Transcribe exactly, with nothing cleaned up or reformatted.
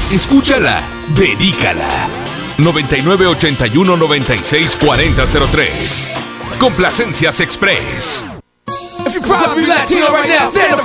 Escúchala, dedícala. noventa y nueve ochenta y uno noventa y seis cuarenta cero tres. Complacencias Express. If you're proud to be Latino right now, stand up